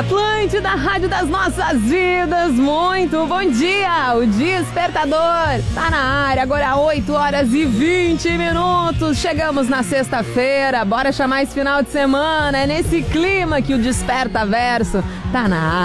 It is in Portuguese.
Atlântida, Rádio das Nossas Vidas, muito bom dia! O Despertador tá na área, agora 8h20. Chegamos na sexta-feira, bora chamar esse final de semana, é nesse clima que o Desperta Verso tá na área.